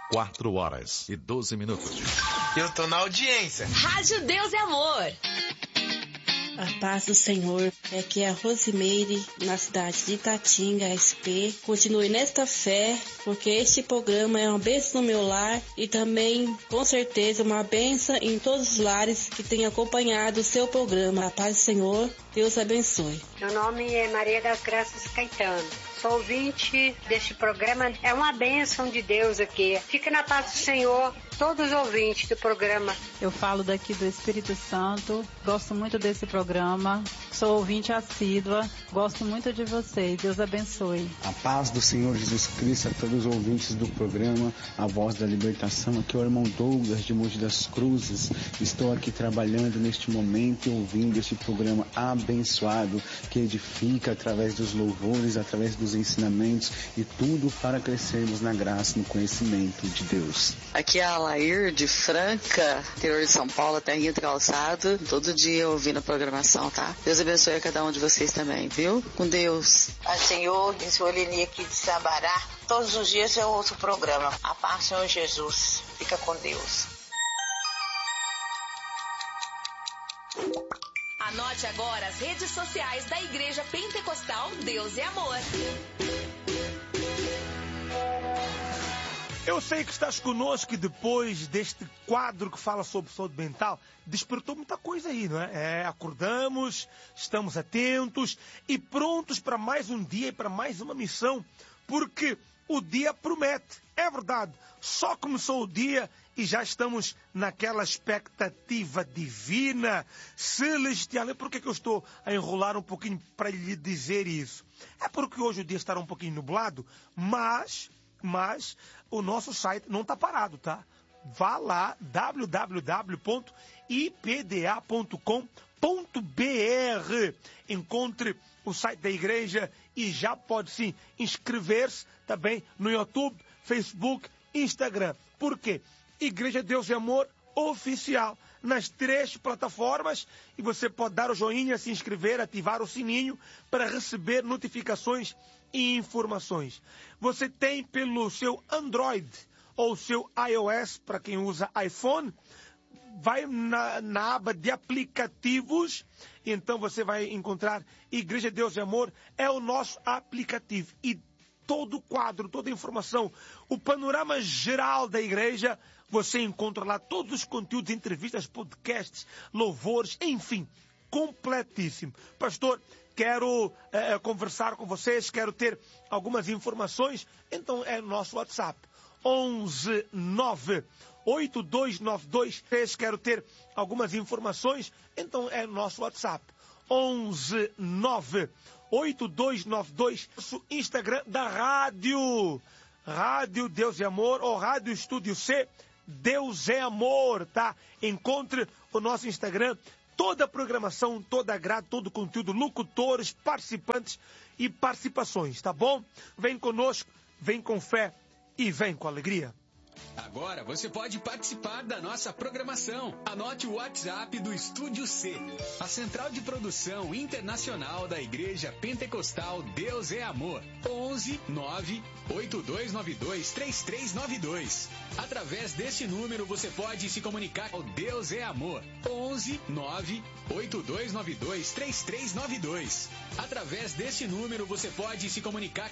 4h12. Eu tô na audiência. Rádio Deus é Amor. A paz do Senhor, aqui é a Rosimeire, na cidade de Itatinga, SP. Continue nesta fé, porque este programa é uma bênção no meu lar e também, com certeza, uma bênção em todos os lares que têm acompanhado o seu programa. A paz do Senhor, Deus abençoe. Meu nome é Maria das Graças Caetano. Sou ouvinte deste programa. É uma bênção de Deus aqui. Fica na paz do Senhor, todos os ouvintes do programa. Eu falo daqui do Espírito Santo. Gosto muito desse programa. Sou ouvinte assídua. Gosto muito de vocês. Deus abençoe. A paz do Senhor Jesus Cristo a todos os ouvintes do programa A Voz da Libertação. Aqui é o irmão Douglas de Mogi das Cruzes. Estou aqui trabalhando neste momento e ouvindo este programa abençoado que edifica através dos louvores, através dos ensinamentos e tudo para crescermos na graça e no conhecimento de Deus. Aqui é a Alair de Franca, interior de São Paulo, terrinha do calçado, todo dia ouvindo a programação, tá? Deus abençoe a cada um de vocês também, viu? Com Deus. A Senhor, disse o Eleni aqui de Sabará, todos os dias eu ouço o programa. A paz, Senhor Jesus. Fica com Deus. Anote agora as redes sociais da Igreja Pentecostal Deus é Amor. Eu sei que estás conosco e depois deste quadro que fala sobre saúde mental, despertou muita coisa aí, não é? Acordamos, estamos atentos e prontos para mais um dia e para mais uma missão, porque o dia promete. É verdade, só começou o dia e já estamos naquela expectativa divina, celestial. E por que eu estou a enrolar um pouquinho para lhe dizer isso? É porque hoje o dia estará um pouquinho nublado, mas o nosso site não está parado, tá? Vá lá, www.ipda.com.br. Encontre o site da igreja e já pode sim inscrever-se também no YouTube, Facebook, Instagram. Por quê? Igreja Deus e Amor Oficial nas 3 plataformas e você pode dar o joinha, se inscrever, ativar o sininho para receber notificações e informações. Você tem pelo seu Android ou seu iOS, para quem usa iPhone, vai na aba de aplicativos, e então você vai encontrar Igreja Deus e Amor, é o nosso aplicativo. E todo o quadro, toda a informação, o panorama geral da igreja, você encontra lá todos os conteúdos, entrevistas, podcasts, louvores, enfim, completíssimo. Pastor, quero conversar com vocês, quero ter algumas informações, então é o nosso WhatsApp, 11 9 8292, quero ter algumas informações, então é o nosso WhatsApp, 11 9 8292, nosso Instagram da Rádio Deus é Amor, ou Rádio Estúdio C, Deus é Amor, tá? Encontre o nosso Instagram, toda a programação, toda a grade, todo o conteúdo, locutores, participantes e participações, tá bom? Vem conosco, vem com fé e vem com alegria. Agora você pode participar da nossa programação. Anote o WhatsApp do Estúdio C, a central de produção internacional da Igreja Pentecostal Deus é Amor. 11 9 8292 3392. Através deste número você pode se comunicar com Deus é Amor. 11 9 8292 3392. Através deste número você pode se comunicar